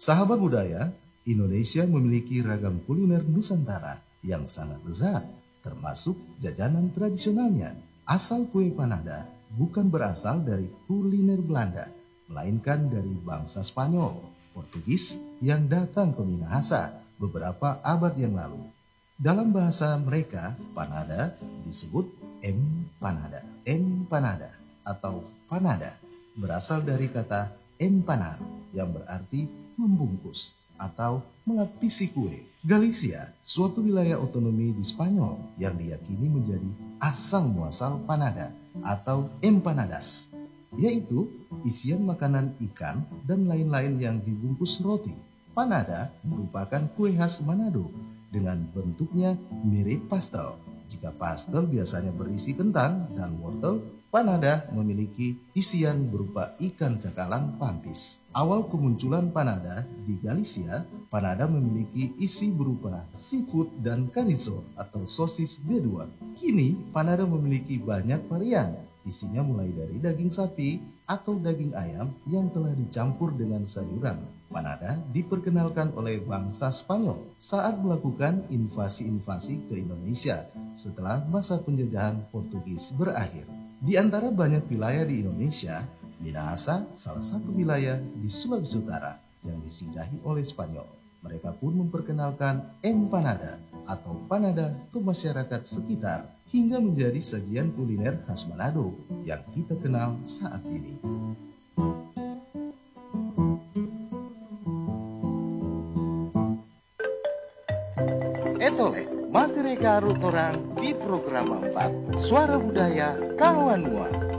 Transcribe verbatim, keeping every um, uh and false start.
Sahabat budaya, Indonesia memiliki ragam kuliner Nusantara yang sangat lezat, termasuk jajanan tradisionalnya. Asal kue panada bukan berasal dari kuliner Belanda, melainkan dari bangsa Spanyol, Portugis yang datang ke Minahasa beberapa abad yang lalu. Dalam bahasa mereka, panada disebut empanada, empanada atau panada berasal dari kata empanar yang berarti membungkus atau melapisi kue. Galicia, suatu wilayah otonomi di Spanyol yang diyakini menjadi asal muasal panada atau empanadas, yaitu isian makanan ikan dan lain-lain yang dibungkus roti. Panada merupakan kue khas Manado dengan bentuknya mirip pastel. Jika pastel biasanya berisi kentang dan wortel, panada memiliki isian berupa ikan cakalang pampis. Awal kemunculan panada di Galicia, panada memiliki isi berupa seafood dan chorizo atau sosis B dua. Kini, panada memiliki banyak varian. Isinya mulai dari daging sapi atau daging ayam yang telah dicampur dengan sayuran. Panada diperkenalkan oleh bangsa Spanyol saat melakukan invasi-invasi ke Indonesia setelah masa penjajahan Portugis berakhir. Di antara banyak wilayah di Indonesia, Minahasa salah satu wilayah di Sulawesi Utara yang disinggahi oleh Spanyol. Mereka pun memperkenalkan empanada atau panada ke masyarakat sekitar hingga menjadi sajian kuliner khas Manado yang kita kenal saat ini. Etole, magereka rutorang di program empat Suara Budaya Kawan Mua.